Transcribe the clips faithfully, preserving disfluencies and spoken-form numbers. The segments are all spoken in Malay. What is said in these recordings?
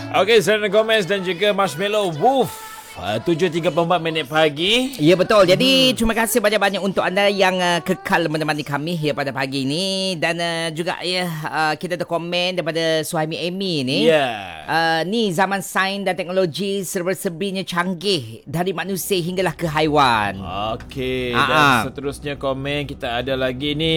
Okey, Selena Gomez dan juga Marshmello Wolf. Uh, tujuh tiga puluh empat minit pagi. Ya, betul. Jadi, hmm. terima kasih banyak-banyak untuk anda yang uh, kekal menemani kami ya pada pagi ini. Dan uh, juga ya uh, kita ada komen daripada suami Amy ni. Ya. Yeah. Uh, ni zaman sains dan teknologi serba-serbinya canggih. Dari manusia hinggalah ke haiwan. Okey, uh-huh. dan seterusnya komen kita ada lagi ni.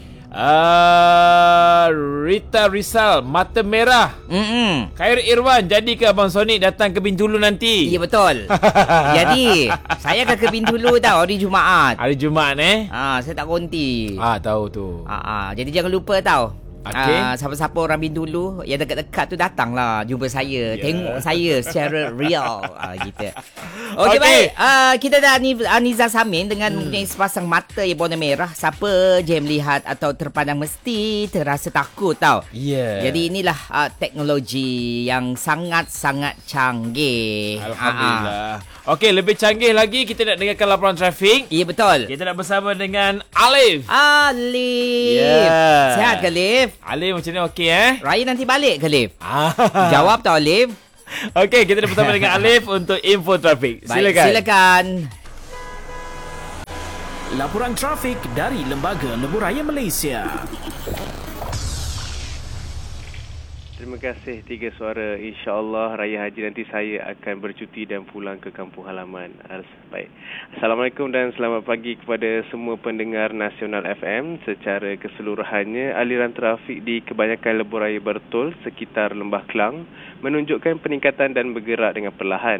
Uh, Rita Rizal, mata merah. Mm-mm. Khair Irwan, jadi ke Abang Sonic datang ke Bintulu nanti? Ya, betul. Jadi saya akan ke Bintulu tau hari Jumaat. Hari Jumaat eh? Ah, saya tak konti. Ah, tahu tu. Ah, ah. Jadi jangan lupa tau. Okay. Uh, siapa-siapa orang Bintulu yang dekat-dekat tu datanglah jumpa saya, yeah. Tengok saya secara real uh, gitu. Okey, okay. Baik. Uh, kita dah Aniza Samin dengan hmm. mempunyai sepasang mata yang berwarna merah. Siapa je yang melihat atau terpandang mesti terasa takut tau. Yeah. Jadi inilah uh, teknologi yang sangat-sangat canggih. Alhamdulillah. Okey, lebih canggih lagi kita nak dengarkan laporan trafik. Ya, betul. Kita nak bersama dengan Alif. Alif. Yeah. Sihat ke Alif? Alif macam ni okey eh? Raya nanti balik ke Alif? Ah. Jawab tau Alif. Okey, kita nak bersama dengan Alif untuk info trafik. Silakan. Baik, silakan. Laporan trafik dari Lembaga Lebuh Raya Malaysia. Terima kasih Tiga Suara. InsyaAllah Raya Haji nanti saya akan bercuti dan pulang ke kampung halaman. Baik. Assalamualaikum dan selamat pagi kepada semua pendengar Nasional F M. Secara keseluruhannya, aliran trafik di kebanyakan lebuh raya Bertol sekitar Lembah Kelang menunjukkan peningkatan dan bergerak dengan perlahan.